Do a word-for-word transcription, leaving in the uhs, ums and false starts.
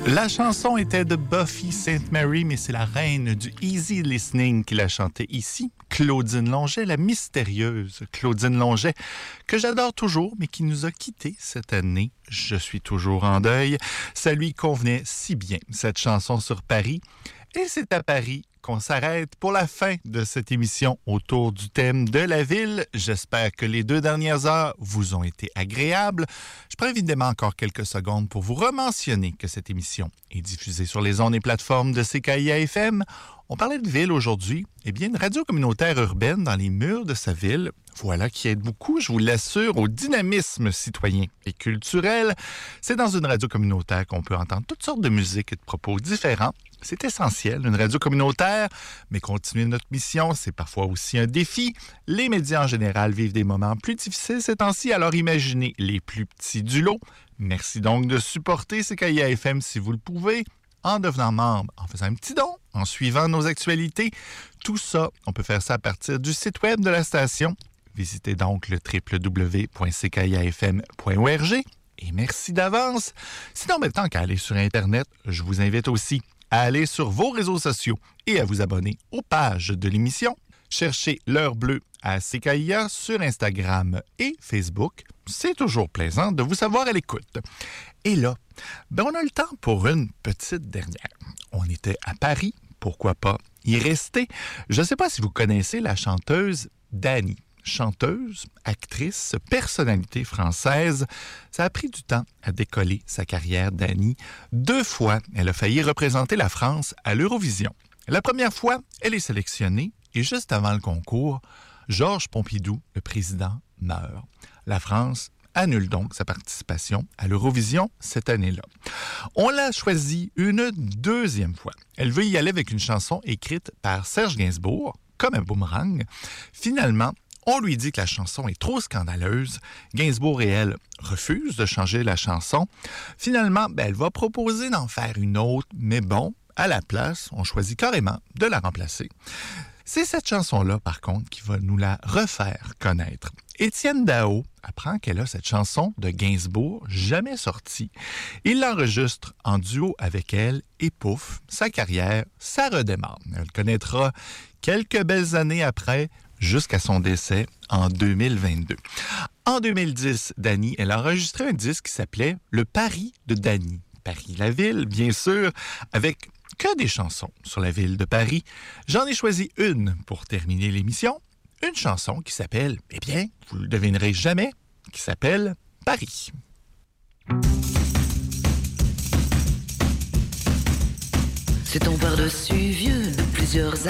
La chanson était de Buffy Sainte-Marie, mais c'est la reine du easy listening qui l'a chantée ici, Claudine Longet, la mystérieuse Claudine Longet, que j'adore toujours, mais qui nous a quittés cette année. Je suis toujours en deuil. Ça lui convenait si bien, cette chanson sur Paris. Et c'est à Paris qu'on s'arrête pour la fin de cette émission autour du thème de la ville. J'espère que les deux dernières heures vous ont été agréables. Je prends évidemment encore quelques secondes pour vous rementionner que cette émission est diffusée sur les ondes et plateformes de C K I A F M. On parlait de ville aujourd'hui. Eh bien, une radio communautaire urbaine dans les murs de sa ville, voilà qui aide beaucoup, je vous l'assure, au dynamisme citoyen et culturel. C'est dans une radio communautaire qu'on peut entendre toutes sortes de musiques et de propos différents. C'est essentiel, une radio communautaire, mais continuer notre mission, c'est parfois aussi un défi. Les médias en général vivent des moments plus difficiles ces temps-ci, alors imaginez les plus petits du lot. Merci donc de supporter C K I A F M si vous le pouvez, en devenant membre, en faisant un petit don, en suivant nos actualités. Tout ça, on peut faire ça à partir du site web de la station. Visitez donc le w w w point c k i a f m point org. Et merci d'avance. Sinon, ben, tant qu'à aller sur Internet, je vous invite aussi à aller sur vos réseaux sociaux et à vous abonner aux pages de l'émission. Cherchez l'heure bleue à C K I A sur Instagram et Facebook. C'est toujours plaisant de vous savoir à l'écoute. Et là, ben on a le temps pour une petite dernière. On était à Paris, pourquoi pas y rester? Je ne sais pas si vous connaissez la chanteuse Dany. Chanteuse, actrice, personnalité française. Ça a pris du temps à décoller sa carrière, Dany. Deux fois, elle a failli représenter la France à l'Eurovision. La première fois, elle est sélectionnée et juste avant le concours, Georges Pompidou, le président, meurt. La France annule donc sa participation à l'Eurovision cette année-là. On l'a choisie une deuxième fois. Elle veut y aller avec une chanson écrite par Serge Gainsbourg, comme un boomerang. Finalement, on lui dit que la chanson est trop scandaleuse. Gainsbourg et elle refusent de changer la chanson. Finalement, ben, elle va proposer d'en faire une autre, mais bon, à la place, on choisit carrément de la remplacer. C'est cette chanson-là, par contre, qui va nous la refaire connaître. Étienne Dao apprend qu'elle a cette chanson de Gainsbourg jamais sortie. Il l'enregistre en duo avec elle et pouf, sa carrière, ça redémarre. Elle connaîtra quelques belles années après, jusqu'à son décès en deux mille vingt-deux. En deux mille dix, Dany, elle a enregistré un disque qui s'appelait « Le Paris de Dany ». Paris, la ville, bien sûr, avec que des chansons sur la ville de Paris. J'en ai choisi une pour terminer l'émission. Une chanson qui s'appelle, eh bien, vous ne le devinerez jamais, qui s'appelle « Paris ». C'est ton par-dessus vieux de plusieurs années.